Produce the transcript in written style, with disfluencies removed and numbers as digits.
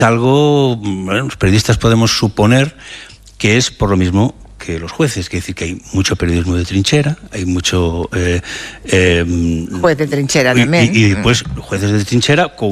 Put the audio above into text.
algo, bueno, los periodistas podemos suponer que es por lo mismo que los jueces, que decir que hay mucho periodismo de trinchera, hay mucho juez de trinchera también. y después jueces de trinchera con